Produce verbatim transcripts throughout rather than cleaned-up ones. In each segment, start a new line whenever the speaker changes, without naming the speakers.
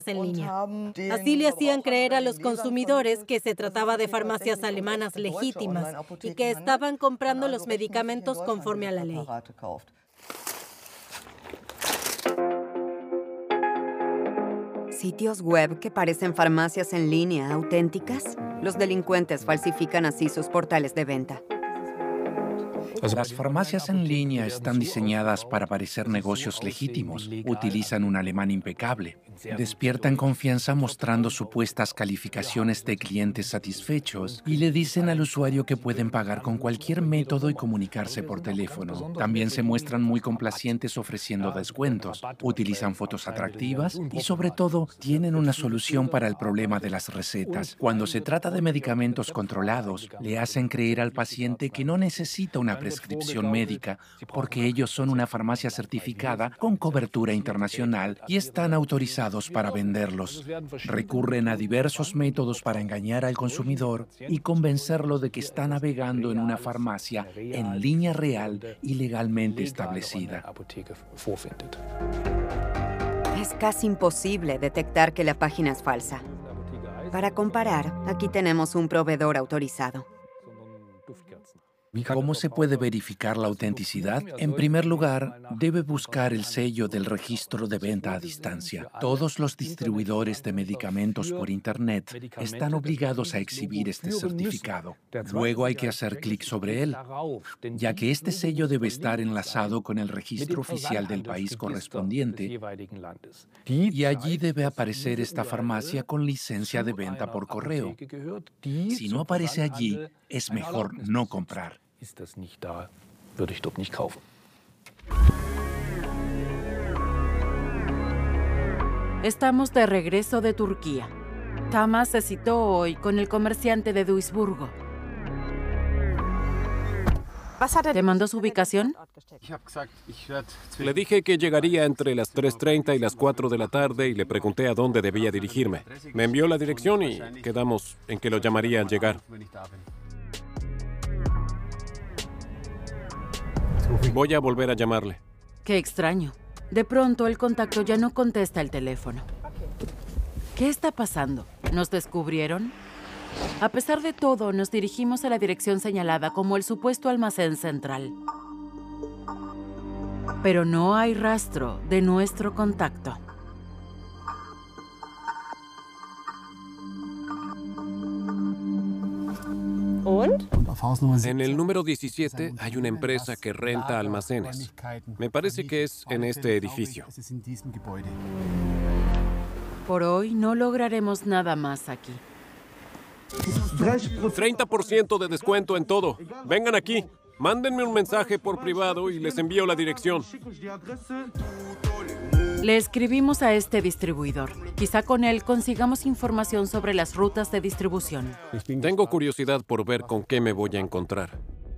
en línea. Así le hacían creer a los consumidores que se trataba de farmacias alemanas legítimas y que estaban comprando los medicamentos conforme a la ley.
¿Sitios web que parecen farmacias en línea auténticas? Los delincuentes falsifican así sus portales de venta.
Las farmacias en línea están diseñadas para parecer negocios legítimos. Utilizan un alemán impecable. Despiertan confianza mostrando supuestas calificaciones de clientes satisfechos y le dicen al usuario que pueden pagar con cualquier método y comunicarse por teléfono. También se muestran muy complacientes ofreciendo descuentos. Utilizan fotos atractivas y, sobre todo, tienen una solución para el problema de las recetas. Cuando se trata de medicamentos controlados, le hacen creer al paciente que no necesita una prescripción médica porque ellos son una farmacia certificada con cobertura internacional y están autorizados para venderlos. Recurren a diversos métodos para engañar al consumidor y convencerlo de que está navegando en una farmacia en línea real y legalmente establecida.
Es casi imposible detectar que la página es falsa. Para comparar, aquí tenemos un proveedor autorizado.
¿Cómo se puede verificar la autenticidad? En primer lugar, debe buscar el sello del registro de venta a distancia. Todos los distribuidores de medicamentos por Internet están obligados a exhibir este certificado. Luego hay que hacer clic sobre él, ya que este sello debe estar enlazado con el registro oficial del país correspondiente y allí debe aparecer esta farmacia con licencia de venta por correo. Si no aparece allí, es mejor no comprar.
Ist das nicht da, würde ich dort nicht kaufen.
Estamos de regreso de Turquía. Tamás se citó hoy con el comerciante de Duisburgo. ¿Te mandó su ubicación?
Le dije que llegaría entre las tres treinta y las cuatro de la tarde y le pregunté a dónde debía dirigirme. Me envió la dirección y quedamos en que lo llamaría al llegar. Voy a volver a llamarle.
Qué extraño. De pronto el contacto ya no contesta el teléfono. ¿Qué está pasando? ¿Nos descubrieron? A pesar de todo, nos dirigimos a la dirección señalada como el supuesto almacén central. Pero no hay rastro de nuestro contacto.
En el número diecisiete hay una empresa que renta almacenes. Me parece que es en este edificio.
Por hoy no lograremos nada más aquí.
treinta por ciento de descuento en todo. Vengan aquí. Mándenme un mensaje por privado y les envío la dirección.
Le escribimos a este distribuidor. Quizá con él consigamos información sobre las rutas de distribución.
Tengo curiosidad por ver con qué me voy a encontrar.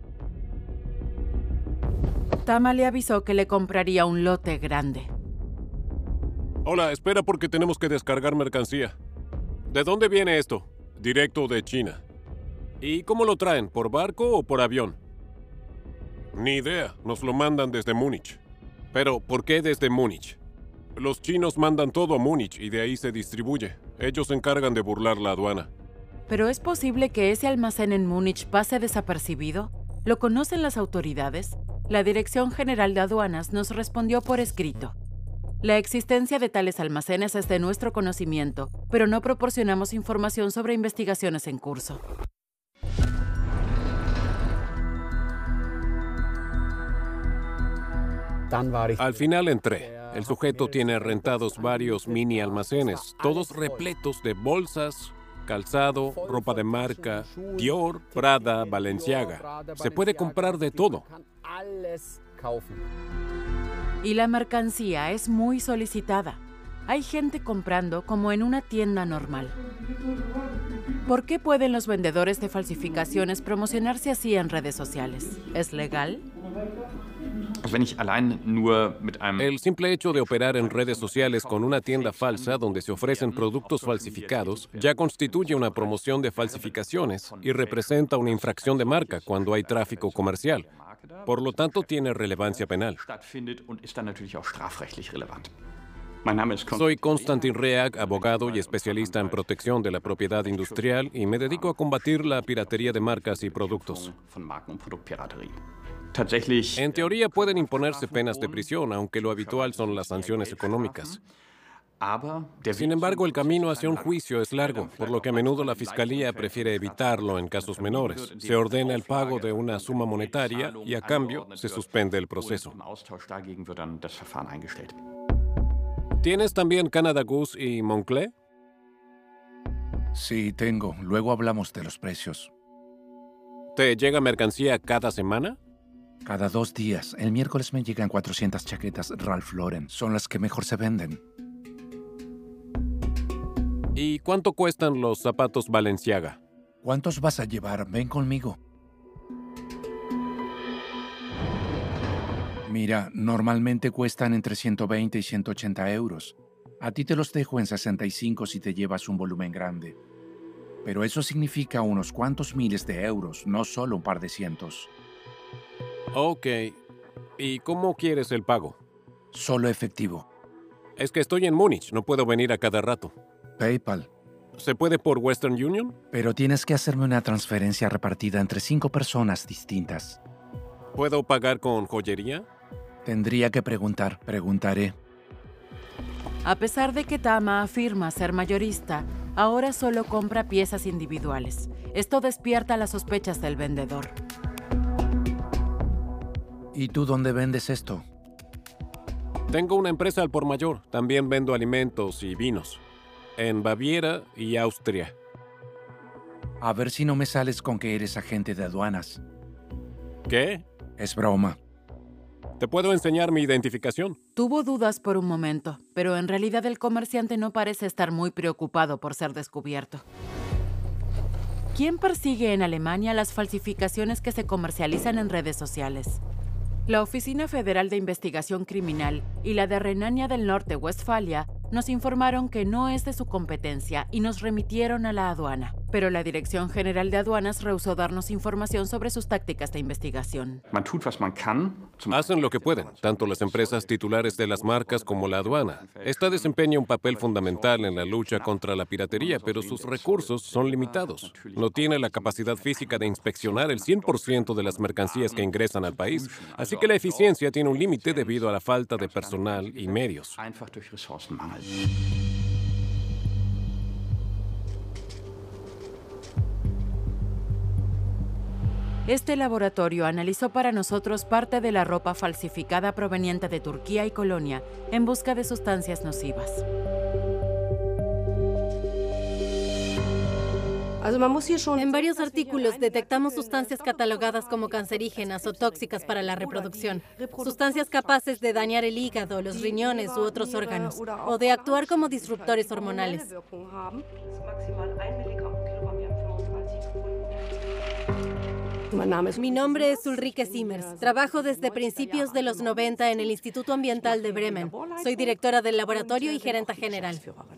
Tama le avisó que le compraría un lote grande.
Hola, espera porque tenemos que descargar mercancía. ¿De dónde viene esto? Directo de China. ¿Y cómo lo traen? ¿Por barco o por avión? Ni idea. Nos lo mandan desde Múnich. Pero, ¿por qué desde Múnich? Los chinos mandan todo a Múnich y de ahí se distribuye. Ellos se encargan de burlar la aduana.
¿Pero es posible que ese almacén en Múnich pase desapercibido? ¿Lo conocen las autoridades? La Dirección General de Aduanas nos respondió por escrito. La existencia de tales almacenes es de nuestro conocimiento, pero no proporcionamos información sobre investigaciones en curso.
Al final entré. El sujeto tiene rentados varios mini almacenes, todos repletos de bolsas, calzado, ropa de marca, Dior, Prada, Balenciaga. Se puede comprar de todo.
Y la mercancía es muy solicitada. Hay gente comprando como en una tienda normal. ¿Por qué pueden los vendedores de falsificaciones promocionarse así en redes sociales? ¿Es legal?
El simple hecho de operar en redes sociales con una tienda falsa donde se ofrecen productos falsificados ya constituye una promoción de falsificaciones y representa una infracción de marca cuando hay tráfico comercial. Por lo tanto, tiene relevancia penal. Soy Konstantin Reak, abogado y especialista en protección de la propiedad industrial y me dedico a combatir la piratería de marcas y productos. En teoría pueden imponerse penas de prisión, aunque lo habitual son las sanciones económicas. Sin embargo, el camino hacia un juicio es largo, por lo que a menudo la Fiscalía prefiere evitarlo en casos menores. Se ordena el pago de una suma monetaria y a cambio se suspende el proceso. ¿Tienes también Canada Goose y Moncler?
Sí, tengo. Luego hablamos de los precios.
¿Te llega mercancía cada semana?
Cada dos días. El miércoles me llegan cuatrocientas chaquetas Ralph Lauren. Son las que mejor se venden.
¿Y cuánto cuestan los zapatos Balenciaga?
¿Cuántos vas a llevar? Ven conmigo. Mira, normalmente cuestan entre ciento veinte y ciento ochenta euros. A ti te los dejo en sesenta y cinco si te llevas un volumen grande. Pero eso significa unos cuantos miles de euros, no solo un par de cientos.
Ok. ¿Y cómo quieres el pago?
Solo efectivo.
Es que estoy en Múnich, no puedo venir a cada rato.
PayPal.
¿Se puede por Western Union?
Pero tienes que hacerme una transferencia repartida entre cinco personas distintas.
¿Puedo pagar con joyería?
Tendría que preguntar. Preguntaré.
A pesar de que Tama afirma ser mayorista, ahora solo compra piezas individuales. Esto despierta las sospechas del vendedor.
¿Y tú dónde vendes esto?
Tengo una empresa al por mayor. También vendo alimentos y vinos. En Baviera y Austria.
A ver si no me sales con que eres agente de aduanas.
¿Qué?
Es broma.
¿Te puedo enseñar mi identificación?
Tuvo dudas por un momento, pero en realidad el comerciante no parece estar muy preocupado por ser descubierto. ¿Quién persigue en Alemania las falsificaciones que se comercializan en redes sociales? La Oficina Federal de Investigación Criminal y la de Renania del Norte-Westfalia nos informaron que no es de su competencia y nos remitieron a la aduana. Pero la Dirección General de Aduanas rehusó darnos información sobre sus tácticas de investigación.
Hacen lo que pueden, tanto las empresas titulares de las marcas como la aduana. Esta desempeña un papel fundamental en la lucha contra la piratería, pero sus recursos son limitados. No tiene la capacidad física de inspeccionar el cien por ciento de las mercancías que ingresan al país, así que la eficiencia tiene un límite debido a la falta de personal y medios.
Este laboratorio analizó para nosotros parte de la ropa falsificada proveniente de Turquía y Colonia en busca de sustancias nocivas.
En varios artículos detectamos sustancias catalogadas como cancerígenas o tóxicas para la reproducción, sustancias capaces de dañar el hígado, los riñones u otros órganos, o de actuar como disruptores hormonales. Mi nombre es Ulrike Siemers. Trabajo desde principios de los noventa en el Instituto Ambiental de Bremen. Soy directora del laboratorio y gerenta general.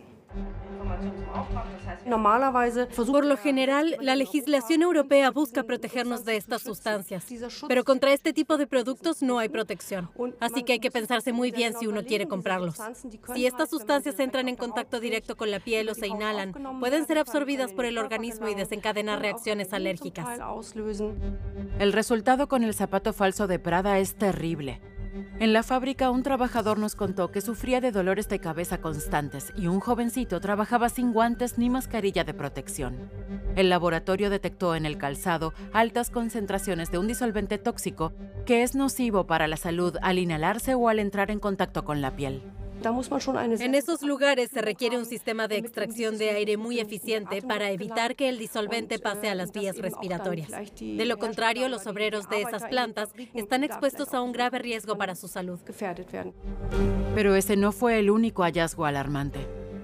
Por lo general, la legislación europea busca protegernos de estas sustancias, pero contra este tipo de productos no hay protección, así que hay que pensarse muy bien si uno quiere comprarlos. Si estas sustancias entran en contacto directo con la piel o se inhalan, pueden ser absorbidas por el organismo y desencadenar reacciones alérgicas.
El resultado con el zapato falso de Prada es terrible. En la fábrica, un trabajador nos contó que sufría de dolores de cabeza constantes y un jovencito trabajaba sin guantes ni mascarilla de protección. El laboratorio detectó en el calzado altas concentraciones de un disolvente tóxico que es nocivo para la salud al inhalarse o al entrar en contacto con la piel.
En esos lugares se requiere un sistema de extracción de aire muy eficiente para evitar que el disolvente pase a las vías respiratorias. De lo contrario, los obreros de esas plantas están expuestos a un grave riesgo para su salud.
Pero ese no fue el único hallazgo alarmante.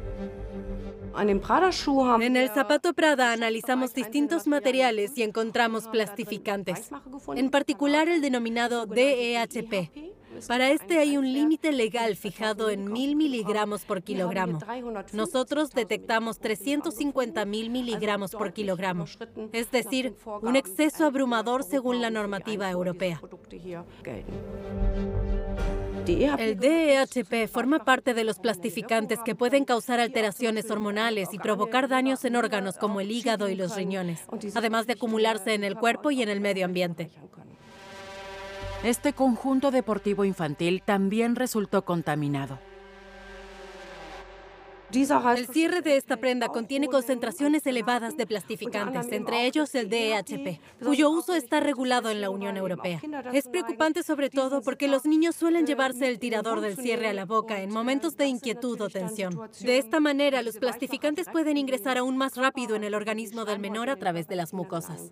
En el zapato Prada analizamos distintos materiales y encontramos plastificantes, en particular el denominado D E H P. Para este hay un límite legal fijado en mil miligramos por kilogramo. Nosotros detectamos trescientos cincuenta mil miligramos por kilogramo, es decir, un exceso abrumador según la normativa europea. El D E H P forma parte de los plastificantes que pueden causar alteraciones hormonales y provocar daños en órganos como el hígado y los riñones, además de acumularse en el cuerpo y en el medio ambiente.
Este conjunto deportivo infantil también resultó contaminado.
El cierre de esta prenda contiene concentraciones elevadas de plastificantes, entre ellos el D E H P, cuyo uso está regulado en la Unión Europea. Es preocupante sobre todo porque los niños suelen llevarse el tirador del cierre a la boca en momentos de inquietud o tensión. De esta manera, los plastificantes pueden ingresar aún más rápido en el organismo del menor a través de las mucosas.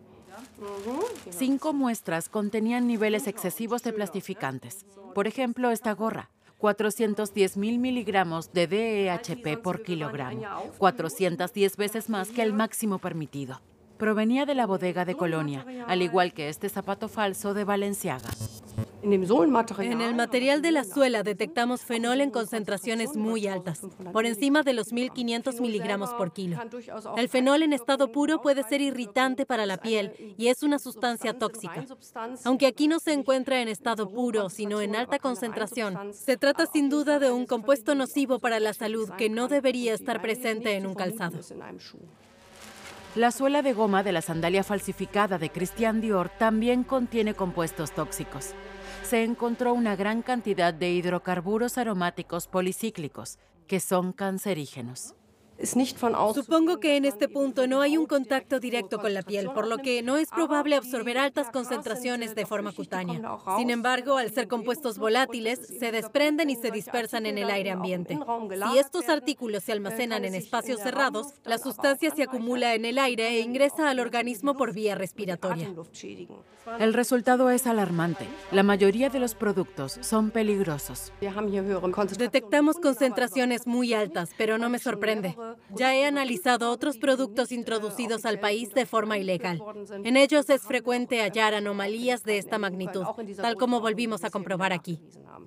Cinco muestras contenían niveles excesivos de plastificantes. Por ejemplo, esta gorra. cuatrocientos diez mil miligramos de D E H P por kilogramo, cuatrocientas diez veces más que el máximo permitido. Provenía de la bodega de Colonia, al igual que este zapato falso de Balenciaga.
En el material de la suela detectamos fenol en concentraciones muy altas, por encima de los mil quinientos miligramos por kilo. El fenol en estado puro puede ser irritante para la piel y es una sustancia tóxica. Aunque aquí no se encuentra en estado puro, sino en alta concentración, se trata sin duda de un compuesto nocivo para la salud que no debería estar presente en un calzado.
La suela de goma de la sandalia falsificada de Christian Dior también contiene compuestos tóxicos. Se encontró una gran cantidad de hidrocarburos aromáticos policíclicos, que son cancerígenos.
Supongo que en este punto no hay un contacto directo con la piel, por lo que no es probable absorber altas concentraciones de forma cutánea. Sin embargo, al ser compuestos volátiles, se desprenden y se dispersan en el aire ambiente. Si estos artículos se almacenan en espacios cerrados, la sustancia se acumula en el aire e ingresa al organismo por vía respiratoria.
El resultado es alarmante. La mayoría de los productos son peligrosos.
Detectamos concentraciones muy altas, pero no me sorprende. Ya he analizado otros productos introducidos al país de forma ilegal. En ellos es frecuente hallar anomalías de esta magnitud, tal como volvimos a comprobar aquí.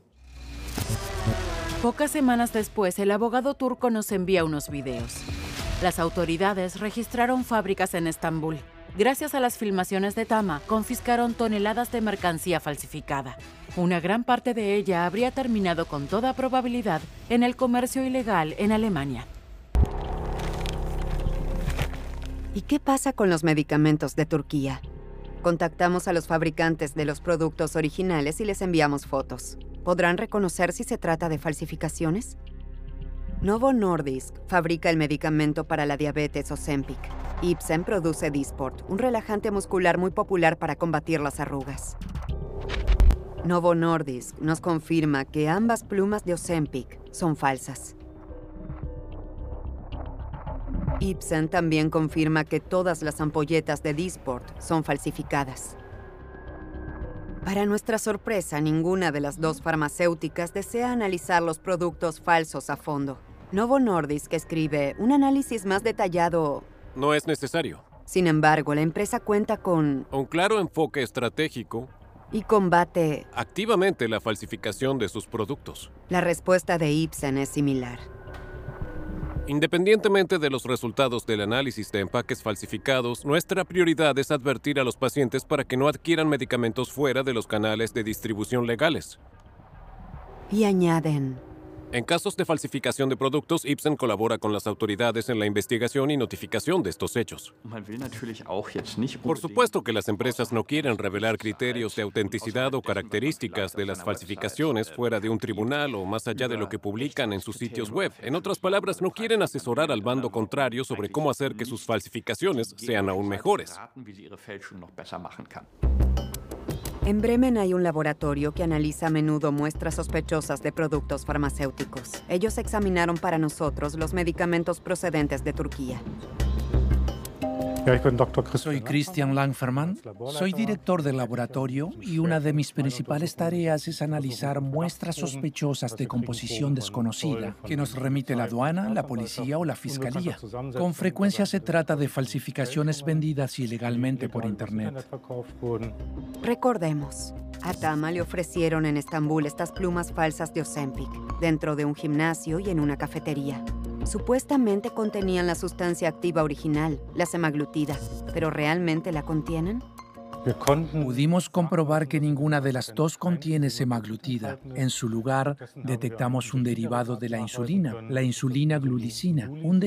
Pocas semanas después, el abogado turco nos envía unos videos. Las autoridades registraron fábricas en Estambul. Gracias a las filmaciones de Tama, confiscaron toneladas de mercancía falsificada. Una gran parte de ella habría terminado con toda probabilidad en el comercio ilegal en Alemania.
¿Y qué pasa con los medicamentos de Turquía? Contactamos a los fabricantes de los productos originales y les enviamos fotos. ¿Podrán reconocer si se trata de falsificaciones? Novo Nordisk fabrica el medicamento para la diabetes Ozempic. Ipsen produce Dysport, un relajante muscular muy popular para combatir las arrugas. Novo Nordisk nos confirma que ambas plumas de Ozempic son falsas. Ipsen también confirma que todas las ampolletas de Dysport son falsificadas. Para nuestra sorpresa, ninguna de las dos farmacéuticas desea analizar los productos falsos a fondo. Novo Nordisk escribe un análisis más detallado.
No es necesario.
Sin embargo, la empresa cuenta con
un claro enfoque estratégico
y combate
activamente la falsificación de sus productos.
La respuesta de Ipsen es similar.
Independientemente de los resultados del análisis de empaques falsificados, nuestra prioridad es advertir a los pacientes para que no adquieran medicamentos fuera de los canales de distribución legales.
Y añaden:
en casos de falsificación de productos, Ipsen colabora con las autoridades en la investigación y notificación de estos hechos. Por supuesto que las empresas no quieren revelar criterios de autenticidad o características de las falsificaciones fuera de un tribunal o más allá de lo que publican en sus sitios web. En otras palabras, no quieren asesorar al bando contrario sobre cómo hacer que sus falsificaciones sean aún mejores.
En Bremen hay un laboratorio que analiza a menudo muestras sospechosas de productos farmacéuticos. Ellos examinaron para nosotros los medicamentos procedentes de Turquía.
Soy Christian Langferman, soy director del laboratorio y una de mis principales tareas es analizar muestras sospechosas de composición desconocida que nos remite la aduana, la policía o la fiscalía. Con frecuencia se trata de falsificaciones vendidas ilegalmente por Internet.
Recordemos, a Tama le ofrecieron en Estambul estas plumas falsas de Ozempic, dentro de un gimnasio y en una cafetería. Supuestamente contenían la sustancia activa original, la semaglutida, pero ¿realmente la contienen?
Pudimos comprobar que ninguna de las dos contiene semaglutida. En su lugar, detectamos un derivado de la insulina, la insulina glulicina, un